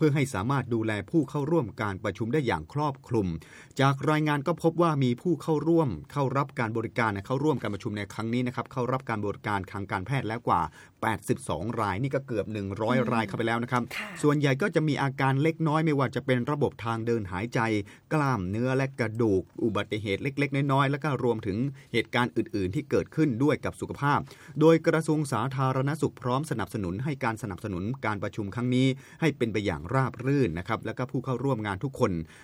พื่อให้สามารถดูแลผู้เข้าร่วมการประชุมได้อย่างครอบคลุมจากรายงานก็พบว่ามีผู้เข้ารับการบริการเข้าร่วมการประชุมในครั้งนี้นะครับเข้ารับการบริการทางการแพทย์แล้วกว่า82รายนี่ก็เกือบ100รายเข้าไปแล้วนะครับส่วนใหญ่ก็จะมีอาการเล็กน้อยไม่ว่าจะเป็นระบบทางเดินหายใจกล้ามเนื้อและกระดูกอุบัติเหตุเล็กๆน้อยๆแล้วก็รวมถึงเหตุการณ์อื่นๆที่เกิดขึ้นด้วยกับสุขภาพโดยกระทรวงสาธารณสุขพร้อมสนับสนุนให้การสนับสนุนการประชุมครั้งนี้ให้เป็นไปอย่างราบรื่นนะครับแล้วก็ผู้เข้าร่วมงานทุกคน